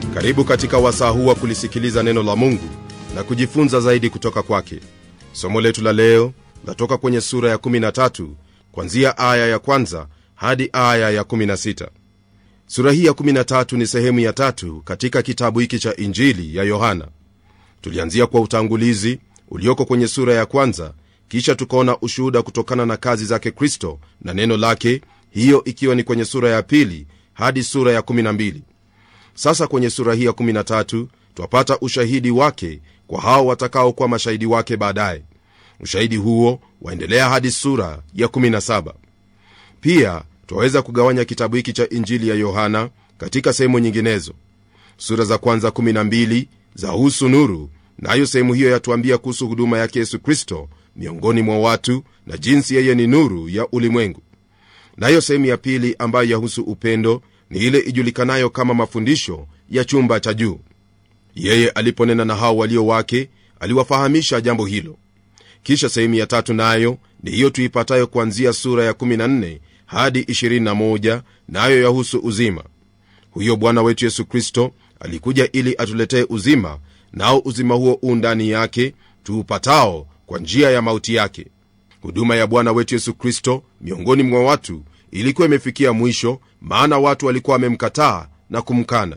Karibu katika wasaa huu wa kulisikiliza neno la Mungu na kujifunza zaidi kutoka kwake. Somo letu la leo latoka kwenye sura ya 13 kuanzia aya ya kwanza hadi aya ya 16. Sura hii ya 13 ni sehemu ya 3 katika kitabu hiki cha Injili ya Yohana. Tulianzia kwa utangulizi ulioko kwenye sura ya kwanza, kisha tukaona ushuhuda kutokana na kazi zake Kristo na neno lake, hiyo ikiwa ni kwenye sura ya pili hadi sura ya 12. Sasa kwenye sura hii ya 13 twapata ushahidi wake kwa hao watakao kuwa mashahidi wake baadaye. Ushahidi huo waendelea hadi sura ya 17. Pia twaweza kugawanya kitabu hiki cha Injili ya Yohana katika sehemu nyinginezo. Sura za kwanza 12 zahusu nuru, nayo sehemu hiyo yatuambia kuhusu huduma yake Yesu Kristo miongoni mwa watu na jinsi yeye ni nuru ya ulimwengu. Nayo sehemu ya pili ambayo yahusu upendo ni ile ijulikanayo kama mafundisho ya chumba cha juu. Yeye aliponena na hao walio wake aliwafahamisha jambo hilo. Kisha sehemu ya tatu nayo ni hiyo tuipatayo kuanzia sura ya 14 hadi 21, nayo yahusu uzima. Huyo Bwana wetu Yesu Kristo alikuja ili atuletee uzima, nao uzima huo ndani yake tuupatao kwa njia ya mauti yake. Huduma ya Bwana wetu Yesu Kristo miongoni mwa watu ilikuwa imefikia mwisho, maana watu walikuwa wamemkataa na kumkana.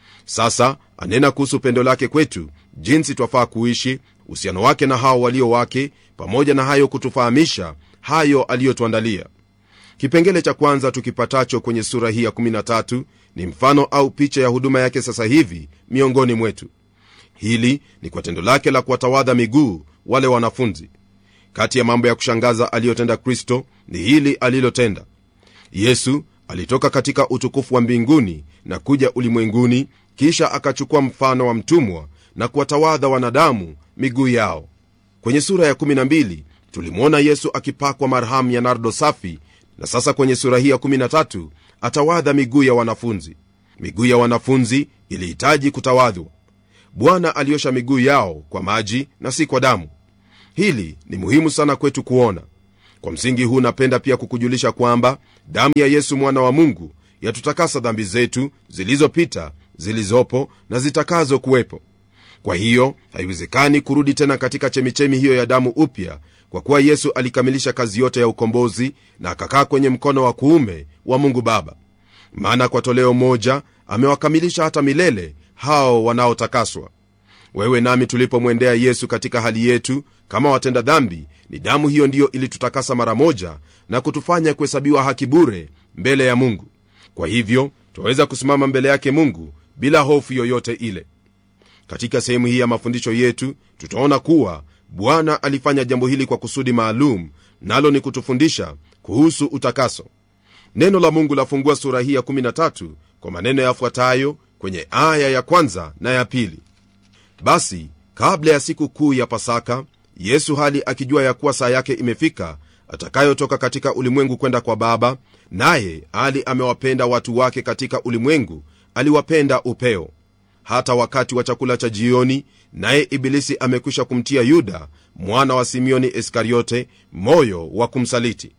Sasa anena kuhusu pendo lake kwetu, jinsi twafaa kuishi, uhusiano wake na hao walio wake, pamoja na hayo kutufahamisha hayo aliyotuandalia. Kipengele cha kwanza tukipatacho kwenye sura hii ya 13 ni mfano au picha ya huduma yake sasa hivi miongoni mwetu. Hili ni kwa tendo lake la kuwatawadha miguu wale wanafunzi. Kati ya mambo ya kushangaza aliyotenda Kristo ni hili alilotenda. Yesu alitoka katika utukufu wa mbinguni na kuja ulimwenguni, kisha akachukua mfano wa mtumwa na kuwatawadha wanadamu miguu yao. Kwenye sura ya 12 tulimwona Yesu akipakwa marhamu ya nardo safi, na sasa kwenye sura hii ya 13 atawadha miguu ya wanafunzi. Miguu ya wanafunzi ilihitaji kutawadhwa. Bwana aliosha miguu yao kwa maji na si kwa damu. Hili ni muhimu sana kwetu kuona. Kwa msingi huu napenda pia kukujulisha kwamba damu ya Yesu mwana wa Mungu yatutakasa dhambi zetu zilizopita, zilizopo na zitakazo kuwepo. Kwa hiyo haiwezekani kurudi tena katika chemichemi hiyo ya damu upya, kwa kuwa Yesu alikamilisha kazi yote ya ukombozi na akakaa kwenye mkono wa kuume wa Mungu Baba. Maana kwa toleo moja amewakamilisha hata milele hao wanaotakaswa. Wewe nami tulipomwendea Yesu katika hali yetu kama watenda dhambi, ni damu hiyo ndiyo ilitutakasa mara moja na kutufanya kuhesabiwa haki bure mbele ya Mungu. Kwa hivyo twaweza kusimama mbele yake Mungu bila hofu yoyote ile. Katika sehemu hii ya mafundisho yetu tutaona kuwa Bwana alifanya jambo hili kwa kusudi maalum, nalo ni kutufundisha kuhusu utakaso. Neno la Mungu lafungua sura hii ya 13 kwa maneno yafuatayo kwenye aya ya kwanza na ya pili. Basi kabla ya siku kuu ya Pasaka, Yesu hali akijua ya kuwa saa yake imefika atakayotoka katika ulimwengu kwenda kwa Baba, naye hali amewapenda watu wake katika ulimwengu, aliwapenda upeo. Hata wakati wa chakula cha jioni, naye Ibilisi amekwisha kumtia Yuda mwana wa Simioni Iskariote moyo wa kumsaliti.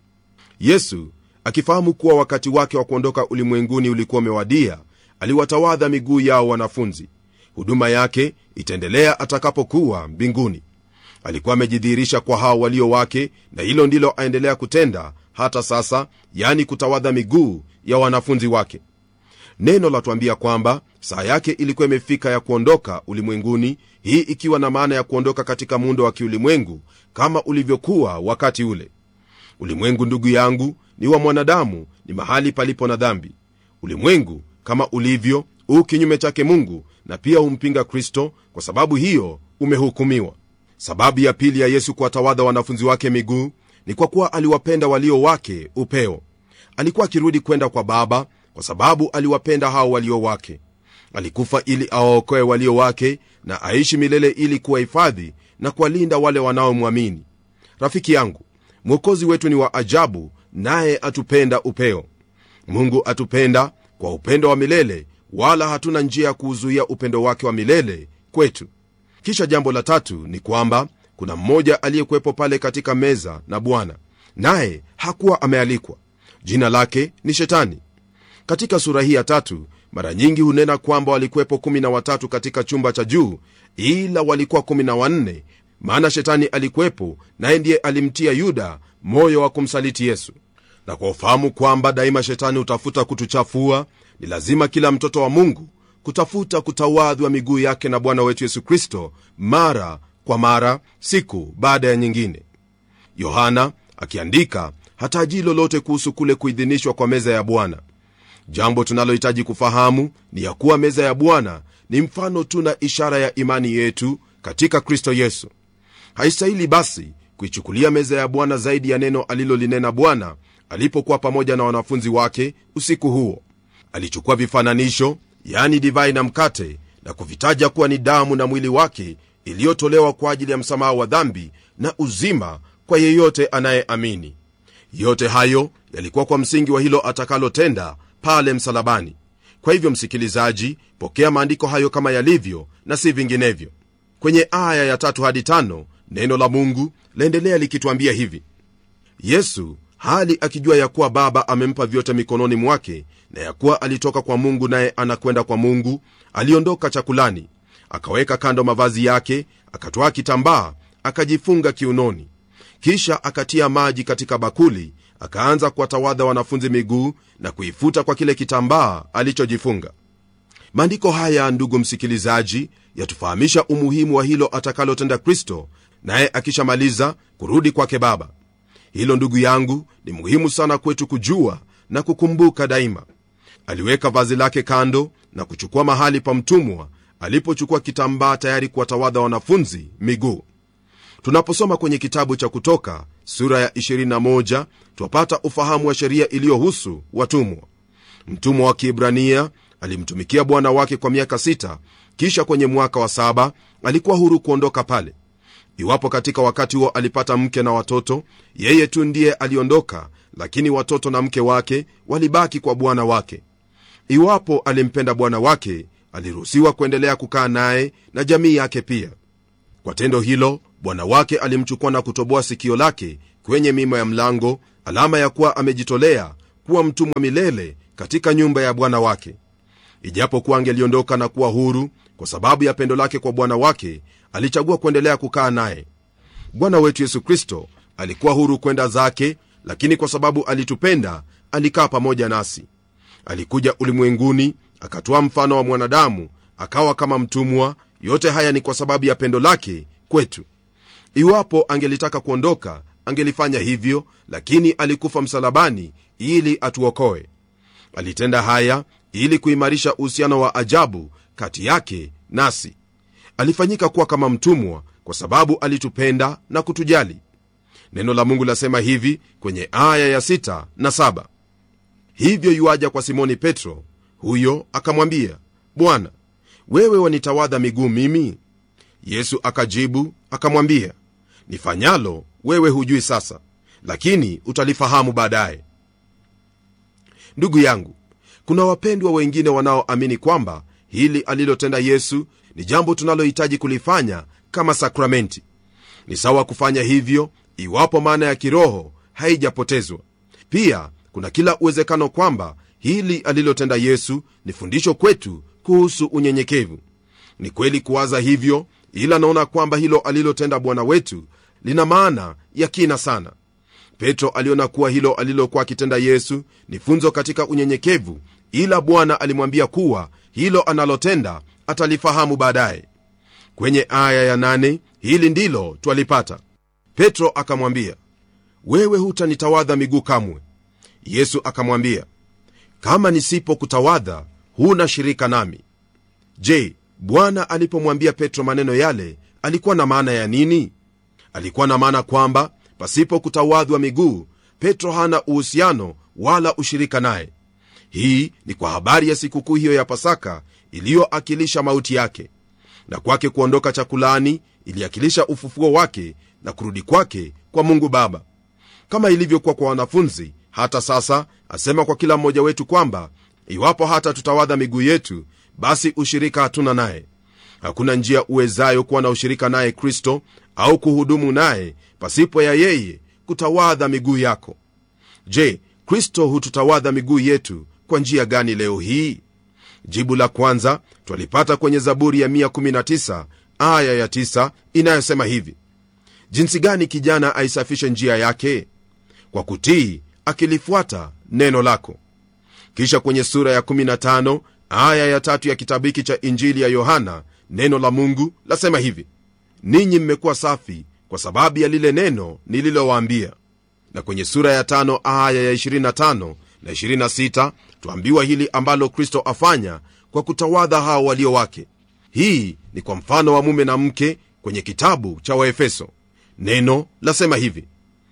Yesu akifahamu kuwa wakati wake wa kuondoka ulimwenguni ulikuwa umewadia, aliwatawadha miguu yao wanafunzi. Huduma yake itaendelea atakapokuwa mbinguni. Alikuwa amejidhihirisha kwa hao walio wake, na hilo ndilo aendelea kutenda hata sasa, yani kutawadha miguu ya wanafunzi wake. Neno latuambia kwamba saa yake ilikuwa imefika ya kuondoka ulimwenguni, hii ikiwa na maana ya kuondoka katika muundo wa kiulimwengu kama ulivyokuwa wakati ule. Ulimwengu, ndugu yangu, ni wa mwanadamu, ni mahali palipo na dhambi. Ulimwengu kama ulivyo kinyume chake Mungu, na pia umpinga Kristo, kwa sababu hiyo umehukumiwa. Sababu ya pili ya Yesu kuwatawadha wanafunzi wake miguu ni kwa kuwa aliwapenda walio wake upeo. Alikuwa akirudi kwenda kwa Baba kwa sababu aliwapenda hao walio wake. Alikufa ili awaokoe walio wake na aishi milele ili kuwahifadhi na kuwalinda wale wanaomwamini. Rafiki yangu, Mwokozi wetu ni wa ajabu, naye atupenda upeo. Mungu atupenda kwa upendo wa milele, wala hatuna njia ya kuuzuia upendo wake wa milele kwetu. Kisha jambo la tatu ni kwamba kuna mmoja aliyekuwepo pale katika meza na Bwana, naye hakuwa amealikwa. Jina lake ni Shetani. Katika sura hii ya 3 mara nyingi hunena kwamba walikuwepo 13 katika chumba cha juu, ila walikuwa 14, maana shetani alikuwepo, naye ndiye alimtia Yuda moyo wa kumsaliti Yesu. Na kwa ufahamu kwamba daima shetani utafuta kutuchafua, ni lazima kila mtoto wa Mungu kutafuta kutawadhwa miguu yake na Bwana wetu Yesu Kristo mara kwa mara, siku baada ya nyingine. Yohana akiandika hataji lolote kuhusu kule kuidhinishwa kwa meza ya Bwana. Jambo tunalohitaji kufahamu ni ya kuwa meza ya Bwana ni mfano tu na ishara ya imani yetu katika Kristo Yesu. Haistahili basi kuichukulia meza ya Bwana zaidi ya neno alilolinena Bwana alipokuwa pamoja na wanafunzi wake usiku huo. Alichukua vifananisho, yani divai na mkate, na kuvitaja kuwa ni damu na mwili wake iliyotolewa kwa ajili ya msamaha wa dhambi na uzima kwa yeyote anayeamini. Yote hayo yalikuwa kwa msingi wa hilo atakalotenda pale msalabani. Kwa hivyo, msikilizaji, pokea maandiko hayo kama yalivyo na si vinginevyo. Kwenye aya ya 3 hadi 5 neno la Mungu laendelea likituambia hivi: Yesu hali akijua ya kuwa Baba amempa vyote mikononi mwake, na ya kuwa alitoka kwa Mungu naye anakwenda kwa Mungu, aliondoka chakulani, akaweka kando mavazi yake, akatwaa kitambaa, akajifunga kiunoni. Kisha akatia maji katika bakuli, akaanza kuwatawadha wanafunzi miguu na kuifuta kwa kile kitambaa alichojifunga. Maandiko haya, ndugu msikilizaji, yatufahamisha umuhimu wa hilo atakalotenda Kristo, naye akishamaliza kurudi kwake Baba. Hilo, ndugu yangu, ni muhimu sana kwetu kujua na kukumbuka daima. Aliweka vazi lake kando na kuchukua mahali pa mtumwa alipochukua kitambaa tayari kuwatawadha wanafunzi miguu. Tunaposoma kwenye kitabu cha Kutoka sura ya 21 twapata ufahamu wa sheria iliyohusu watumwa. Mtumwa wa Kiebrania alimtumikia bwana wake kwa miaka 6, kisha kwenye mwaka wa 7 alikuwa huru kuondoka pale. Iwapo katika wakati huo alipata mke na watoto, yeye tu ndiye aliondoka, lakini watoto na mke wake walibaki kwa bwana wake. Iwapo alimpenda bwana wake, aliruhusiwa kuendelea kukaa naye na jamii yake pia. Kwa tendo hilo, bwana wake alimchukua na kutoboa sikio lake kwenye mimo ya mlango, alama ya kuwa amejitolea kuwa mtumwa milele katika nyumba ya bwana wake. Ijapokuwa angeliondoka na kuwa huru kwa sababu ya pendo lake kwa bwana wake, alichagua kuendelea kukaa naye. Bwana wetu Yesu Kristo alikuwa huru kwenda zake, lakini kwa sababu alitupenda, alikaa pamoja nasi. Alikuja ulimwenguni, akatoa mfano wa mwanadamu, akawa kama mtumwa. Yote haya ni kwa sababu ya pendo lake kwetu. Iwapo angelitaka kuondoka, angelifanya hivyo, lakini alikufa msalabani ili atuokoe. Alitenda haya ili kuimarisha uhusiano wa ajabu kati yake nasi. Alifanyika kuwa kama mtumwa kwa sababu alitupenda na kutujali. Neno la Mungu lasema hivi kwenye aya ya 6 na 7: Hivyo yuaja kwa Simoni Petro, huyo akamwambia, Bwana, wewe wanitawadha miguu mimi? Yesu akajibu akamwambia, nifanyalo wewe hujui sasa, lakini utalifahamu baadaye. Ndugu yangu, kuna wapendwa wengine wanaoamini kwamba hili alilotenda Yesu ni jambo tunalohitaji kulifanya kama sakramenti. Ni sawa kufanya hivyo iwapo maana ya kiroho haijapotezwa. Pia kuna kila uwezekano kwamba hili alilotenda Yesu ni fundisho kwetu kuhusu unyenyekevu. Ni kweli kuwaza hivyo, ila naona kwamba hilo alilotenda Bwana wetu lina maana ya kina sana. Petro aliona kuwa hilo alilokuwa akitenda Yesu ni funzo katika unyenyekevu, ila Bwana alimwambia kuwa hilo analotenda atalifahamu baadaye. Kwenye aya ya 8 hili ndilo twalipata: Petro akamwambia, wewe hutanitawadha miguu kamwe. Yesu akamwambia, kama nisipokutawadha huna shirika nami. Je, Bwana alipomwambia Petro maneno yale alikuwa na maana ya nini? Alikuwa na maana kwamba pasipo kutawadhwa miguu, Petro hana uhusiano wala ushirika naye. Hii ni kwa habari ya sikukuu hiyo ya Pasaka iliyoakilisha mauti yake, na kwake kuondoka chakulani iliakilisha ufufuo wake na kurudi kwake kwa Mungu Baba. Kama ilivyokuwa kwa wanafunzi, hata sasa asema kwa kila mmoja wetu kwamba iwapo hata tutawadha miguu yetu, basi ushirika hatuna naye. Hakuna njia uwezayo kuwa na ushirika naye Kristo au kuhudumu naye pasipo ya yeye kutawadha miguu yako. Je, Kristo hututawadha miguu yetu kwa njia gani leo hii? Jibu la kwanza twalipata kwenye Zaburi ya 119 aya ya 9 inayosema hivi: jinsi gani kijana aisafishe njia yake? Kwa kutii akilifuata neno lako. Kisha kwenye sura ya 15 aya ya 3 ya kitabu hiki cha Injili ya Yohana, neno la Mungu lasema hivi: ninyi mmekuwa safi kwa sababu ya lile neno nililowaambia. Na kwenye sura ya 5 aya ya 25 na 26 tuambiwa hili ambalo Kristo afanya kwa kutawadha hao walio wake. Hii ni kwa mfano wa mume na mke kwenye kitabu cha Waefeso. Neno lasema hivi: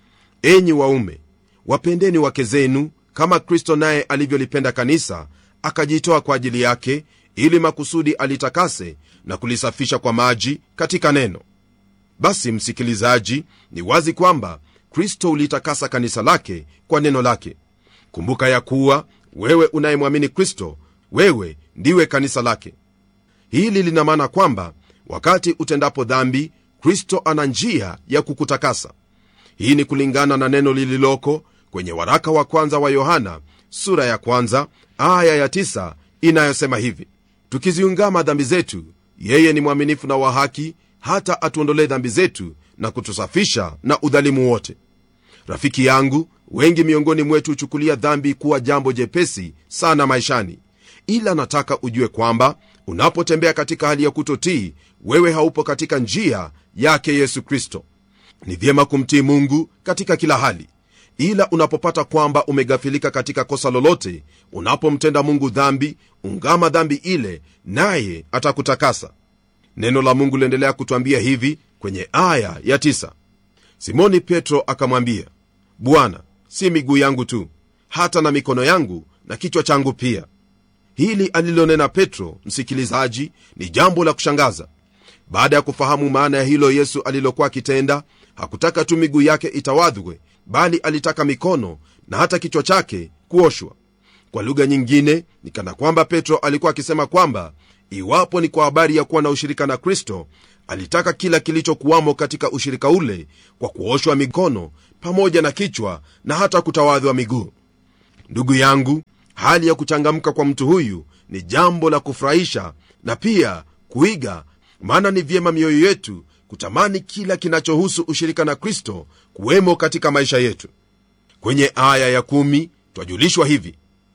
enyi waume, wapendeni wake zenu kama Kristo naye alivyolipenda kanisa, akajitoa kwa ajili yake, ili makusudi alitakase na kulisafisha kwa maji katika neno. Basi msikilizaji, ni wazi kwamba Kristo ulitakasa kanisa lake kwa neno lake. Kumbuka ya kuwa wewe unayemwamini Kristo, wewe ndiwe kanisa lake. Hili lina maana kwamba wakati utendapo dhambi, Kristo ana njia ya kukutakasa. Hii ni kulingana na neno lililoko kwenye waraka wa kwanza wa Yohana sura ya kwanza aya ya 9 inayosema hivi: tukiziungama dhambi zetu, yeye ni mwaminifu na wa haki, hata atuondolee dhambi zetu na kutusafisha na udhalimu wote. Rafiki yangu, wengi miongoni mwetu huchukulia dhambi kuwa jambo jepesi sana maishani, ila nataka ujue kwamba unapotembea katika hali ya kutotii, wewe haupo katika njia yake Yesu Kristo. Ni vyema kumtii Mungu katika kila hali, ila unapopata kwamba umegafilika katika kosa lolote, unapomtenda Mungu dhambi, ungama dhambi ile, naye atakutakasa. Neno la Mungu liendelea kutuambia hivi kwenye aya ya 9: Simoni Petro akamwambia, Bwana, si miguu yangu tu, hata na mikono yangu na kichwa changu pia. Hili alilonena Petro, msikilizaji, ni jambo la kushangaza. Baada ya kufahamu maana ya hilo Yesu alilokuwa akitenda, hakutaka tu miguu yake itawadhwe, bali alitaka mikono na hata kichwa chake kuoshwa. Kwa lugha nyingine, ni kana kwamba Petro alikuwa akisema kwamba iwapo ni kwa habari ya kuwa na ushirika na Kristo, alitaka kila kilichokuwamo katika ushirika ule kwa kuoshwa mikono pamoja na kichwa na hata kutawadhwa miguu. Ndugu yangu, hali ya kuchangamka kwa mtu huyu ni jambo la kufurahisha na pia kuiga, maana ni vyema mioyo yetu kutamani kila kinachohusu ushirika na Kristo kuwemo katika maisha yetu. Kwenye aya ya 10 twajulishwa hivi: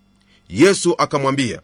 Yesu akamwambia,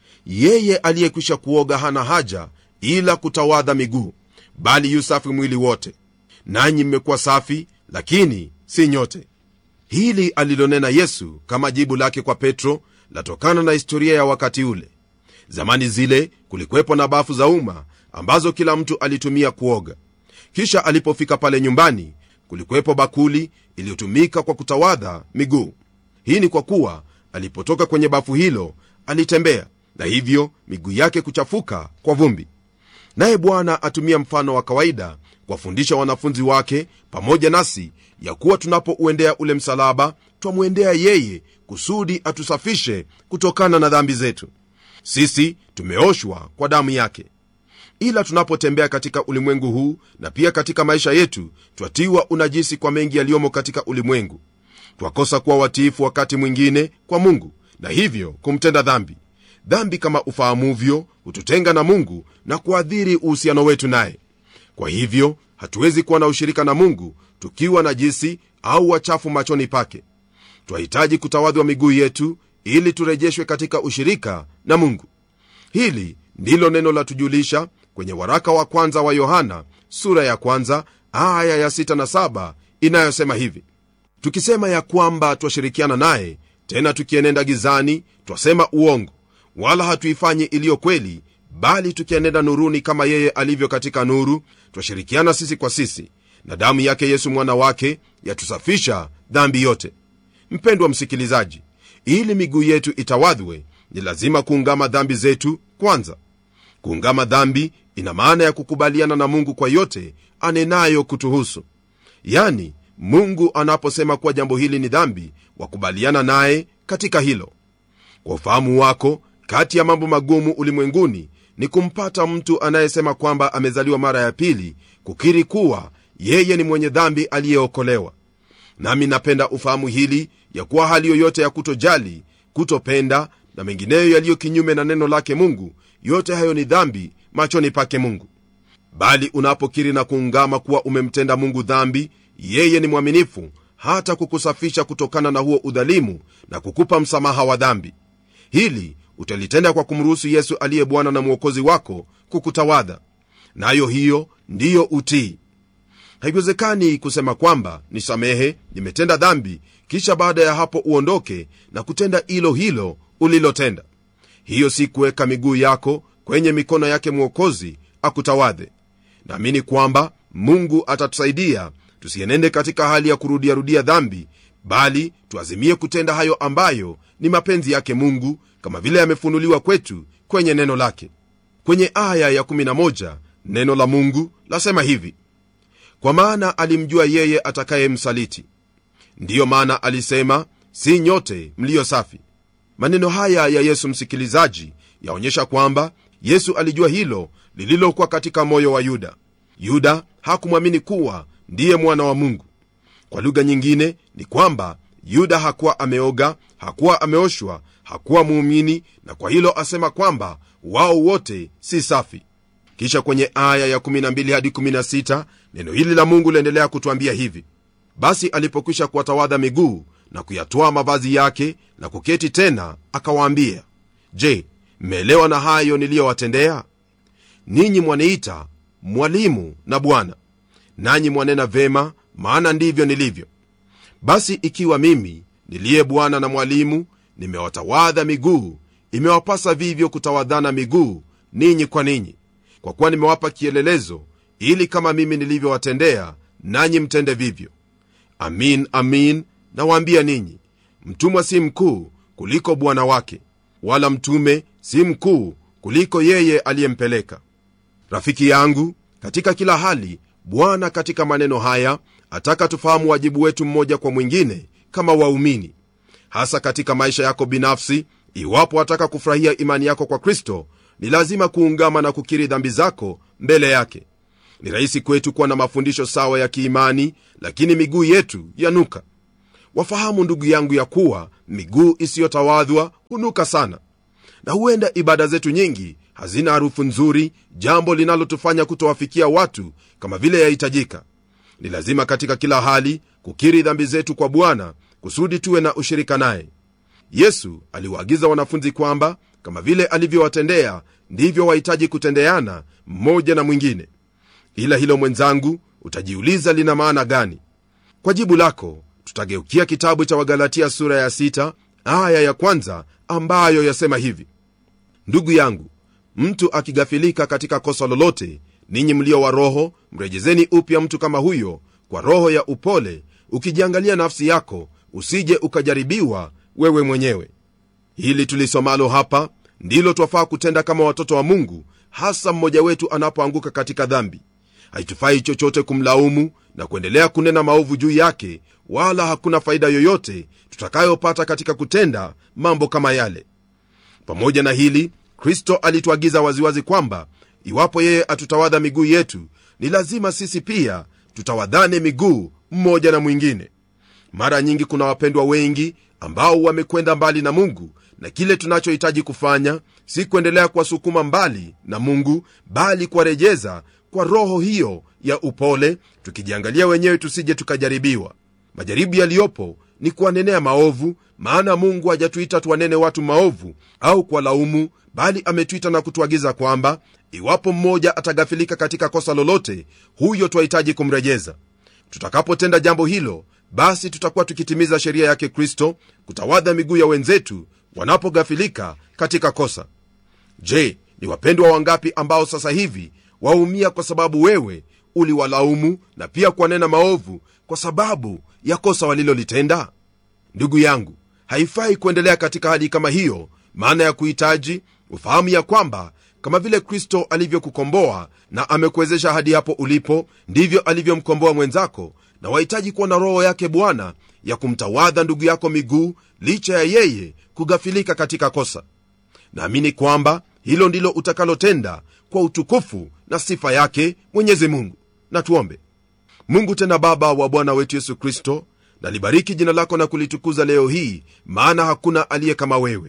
yeye aliyekwisha kuoga hana haja ila kutawadha miguu, bali yu safi mwili wote. Nanyi mmekuwa safi, lakini si nyote. Hili alilonena Yesu kama jibu lake kwa Petro latokana na historia ya wakati ule. Zamani zile kulikuwepo na bafu za umma ambazo kila mtu alitumia kuoga. Kisha alipofika pale nyumbani, kulikuwepo bakuli iliyotumika kwa kutawadha miguu. Hii ni kwa kuwa alipotoka kwenye bafu hilo alitembea, na hivyo miguu yake kuchafuka kwa vumbi. Naye Bwana atumia mfano wa kawaida kuwafundisha wanafunzi wake pamoja nasi ya kuwa tunapouendea ule msalaba, twamwendea yeye kusudi atusafishe kutokana na dhambi zetu. Sisi tumeoshwa kwa damu yake. Ila tunapotembea katika ulimwengu huu na pia katika maisha yetu, twatiwa unajisi kwa mengi yaliyomo katika ulimwengu. Twakosa kuwa watiifu wakati mwingine kwa Mungu, na hivyo kumtenda dhambi. Dhambi, kama ufahamuvyo, hututenga na Mungu na kuadhiri uhusiano wetu naye. Kwa hivyo hatuwezi kuwa na ushirika na Mungu tukiwa najisi au wachafu machoni pake. Twahitaji kutawadhwa miguu yetu ili turejeshwe katika ushirika na Mungu. Hili ndilo neno la tujulisha kwenye waraka wa kwanza wa Yohana sura ya kwanza aya ya 6 na 7 inayosema hivi: tukisema ya kwamba twashirikiana naye, tena tukienenda gizani, twasema uongo, wala hatuifanyi iliyo kweli. Bali tukienenda nuruni kama yeye alivyo katika nuru, twashirikiana sisi kwa sisi, na damu yake Yesu mwana wake yatusafisha dhambi yote. Mpendwa msikilizaji, ili miguu yetu itawadhwe, ni lazima kuungama dhambi zetu kwanza. Kuungama dhambi ina maana ya kukubaliana na Mungu kwa yote anenayo kutuhusu. Yani, Mungu anaposema kuwa jambo hili ni dhambi, wakubaliana naye katika hilo. Kwa ufahamu wako, kati ya mambo magumu ulimwenguni ni kumpata mtu anayesema kwamba amezaliwa mara ya pili, kukiri kuwa yeye ni mwenye dhambi aliyeokolewa. Nami napenda ufahamu hili ya kuwa hali yoyote ya kutojali, kutopenda na mengineyo yaliyo kinyume na neno lake Mungu, yote hayo ni dhambi machoni pake Mungu. Bali unapokiri na kuungama kuwa umemtenda Mungu dhambi, yeye ni mwaminifu hata kukusafisha kutokana na huo udhalimu na kukupa msamaha wa dhambi. Hili utalitenda kwa kumruhusu Yesu aliye Bwana na Mwokozi wako kukutawadha, nayo hiyo ndiyo utii. Haiwezekani kusema kwamba nisamehe, nimetenda dhambi, kisha baada ya hapo uondoke na kutenda hilo hilo ulilotenda. Hiyo si kuweka miguu yako kwenye mikono yake Mwokozi akutawadhe. Naamini kwamba Mungu atatusaidia tusienende katika hali ya kurudia dhambi, bali tuazimie kutenda hayo ambayo ni mapenzi yake Mungu, kama vile yamefunuliwa kwetu kwenye neno lake. Kwenye aya ya 11 neno la Mungu lasema hivi: kwa maana alimjua yeye atakayemsaliti, ndiyo maana alisema, si nyote mlio safi. Maneno haya ya Yesu, msikilizaji, yaonyesha kwamba Yesu alijua hilo lililokuwa katika moyo wa Yuda. Yuda hakumwamini kuwa ndiye mwana wa Mungu. Kwa lugha nyingine ni kwamba Yuda hakuwa ameoga, hakuwa ameoshwa, hakuwa muumini, na kwa hilo asema kwamba wao wote si safi. Kisha kwenye aya ya 12 hadi 16 neno hili la Mungu laendelea kutuambia hivi: basi alipokwisha kuwatawadha miguu na kuyatoa mavazi yake na kuketi tena, akawaambia, je, mmeelewa na hayo niliyowatendea? Ninyi mwaniita mwalimu na Bwana, nanyi mwanena vema, maana ndivyo nilivyo. Basi ikiwa mimi niliye Bwana na mwalimu nimewatawadha miguu, imewapasa vivyo kutawadhana miguu ninyi kwa ninyi, kwa kuwa nimewapa kielelezo, ili kama mimi nilivyowatendea nanyi mtende vivyo. Amin, amin nawaambia ninyi, mtumwa si mkuu kuliko bwana wake, wala mtume si mkuu kuliko yeye aliyempeleka. Rafiki yangu, katika kila hali Bwana katika maneno haya ataka tufahamu wajibu wetu mmoja kwa mwingine kama waumini, hasa katika maisha yako binafsi. Iwapo wataka kufurahia imani yako kwa Kristo, ni lazima kuungama na kukiri dhambi zako mbele yake. Ni rahisi kwetu kuwa na mafundisho sawa ya kiimani, lakini miguu yetu yanuka. Wafahamu ndugu yangu ya kuwa miguu isiyotawadhwa hunuka sana, na huenda ibada zetu nyingi hazina harufu nzuri, jambo linalotufanya kutowafikia watu kama vile yahitajika. Ni lazima katika kila hali kukiri dhambi zetu kwa Bwana kusudi tuwe na ushirika naye. Yesu aliwaagiza wanafunzi kwamba kama vile alivyowatendea ndivyo wahitaji kutendeana mmoja na mwingine. Ila hilo mwenzangu, utajiuliza lina maana gani? Kwa jibu lako tutageukia kitabu cha Wagalatia sura ya 6 aya ya 1 ambayo yasema hivi: ndugu yangu, mtu akigafilika katika kosa lolote, ninyi mlio wa roho mrejezeni upya mtu kama huyo kwa roho ya upole, ukijiangalia nafsi yako, usije ukajaribiwa wewe mwenyewe. Hili tulisomalo hapa ndilo twafaa kutenda kama watoto wa Mungu, hasa mmoja wetu anapoanguka katika dhambi. Haitufai chochote kumlaumu na kuendelea kunena maovu juu yake, wala hakuna faida yoyote tutakayopata katika kutenda mambo kama yale. Pamoja na hili, Kristo alituagiza waziwazi kwamba iwapo yeye atutawadha miguu yetu, ni lazima sisi pia tutawadhane miguu mmoja na mwingine. Mara nyingi kuna wapendwa wengi ambao wamekwenda mbali na Mungu, na kile tunachohitaji kufanya si kuendelea kuwasukuma mbali na Mungu, bali kuwarejeza kwa roho hiyo ya upole, tukijiangalia wenyewe tusije tukajaribiwa. Majaribu yaliyopo ni kuwanenea maovu, maana Mungu hajatuita tuwanene watu maovu au kuwalaumu, bali ametuita na kutuagiza kwamba iwapo mmoja atagafilika katika kosa lolote, huyo twahitaji kumrejeza. Tutakapotenda jambo hilo, basi tutakuwa tukitimiza sheria yake Kristo, kutawadha miguu ya wenzetu wanapogafilika katika kosa. Je, ni wapendwa wangapi ambao sasa hivi waumia kwa sababu wewe uliwalaumu na pia kuwanena maovu kwa sababu ya kosa walilolitenda? Ndugu yangu, haifai kuendelea katika hali kama hiyo, maana ya kuhitaji ufahamu ya kwamba kama vile Kristo alivyokukomboa na amekuwezesha hadi hapo ulipo, ndivyo alivyomkomboa mwenzako, na wahitaji kuwa na roho yake Bwana ya kumtawadha ndugu yako miguu licha ya yeye kugafilika katika kosa. Naamini kwamba hilo ndilo utakalotenda kwa utukufu na sifa yake Mwenyezi Mungu. Na tuombe. Mungu tena Baba wa Bwana wetu Yesu Kristo, na libariki jina lako na kulitukuza leo hii, maana hakuna aliye kama wewe.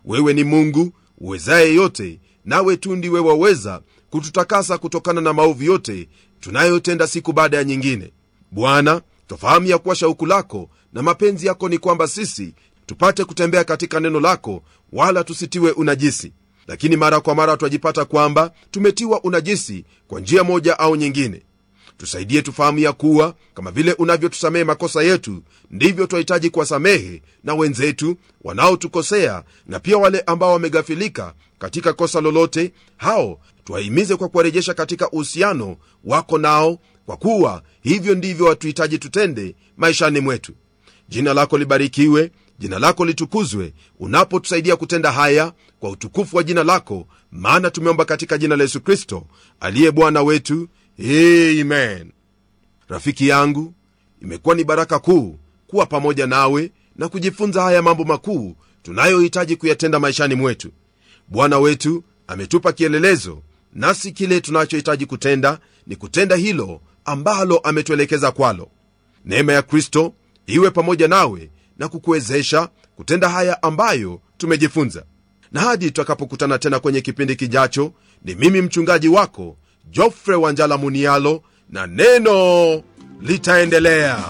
Wewe ni Mungu uwezaye yote, nawe tu ndiwe waweza kututakasa kutokana na maovu yote tunayotenda siku baada ya nyingine. Bwana, tufahamu ya kuwa shauku lako na mapenzi yako ni kwamba sisi tupate kutembea katika neno lako, wala tusitiwe unajisi. Lakini mara kwa mara twajipata kwamba tumetiwa unajisi kwa njia moja au nyingine. Tusaidie tufahamu ya kuwa kama vile unavyotusamehe makosa yetu, ndivyo twahitaji kuwasamehe na wenzetu wanaotukosea, na pia wale ambao wamegafilika katika kosa lolote, hao tuwahimize kwa kuwarejesha katika uhusiano wako nao, kwa kuwa hivyo ndivyo watuhitaji tutende maishani mwetu. Jina lako libarikiwe, jina lako litukuzwe unapotusaidia kutenda haya kwa utukufu wa jina lako, maana tumeomba katika jina la Yesu Kristo aliye Bwana wetu. Amen. Rafiki yangu, imekuwa ni baraka kuu kuwa pamoja nawe na kujifunza haya mambo makuu tunayohitaji kuyatenda maishani mwetu. Bwana wetu ametupa kielelezo, nasi kile tunachohitaji kutenda ni kutenda hilo ambalo ametuelekeza kwalo. Neema ya Kristo iwe pamoja nawe na kukuwezesha kutenda haya ambayo tumejifunza. Na hadi tutakapokutana tena kwenye kipindi kijacho, ni mimi mchungaji wako Geoffrey Wanjala Munialo, na neno litaendelea.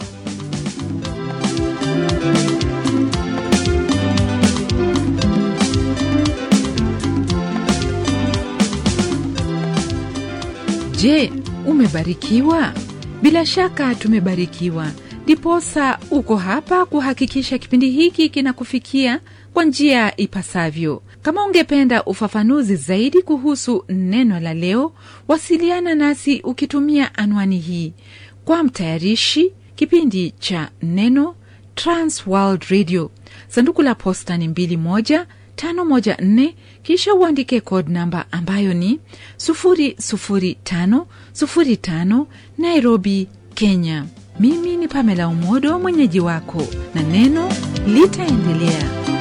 Je, umebarikiwa? Bila shaka tumebarikiwa. Ndiposa uko hapa kuhakikisha kipindi hiki kinakufikia kwa njia ipasavyo. Kama ungependa ufafanuzi zaidi kuhusu neno la leo, wasiliana nasi ukitumia anwani hii. Kwa mtayarishi kipindi cha Neno, Trans World Radio, sanduku la posta ni 21514, kisha uandike code namba ambayo ni 00505, Nairobi, Kenya. Mimi ni Pamela Umodo, mwenyeji wako, na neno litaendelea.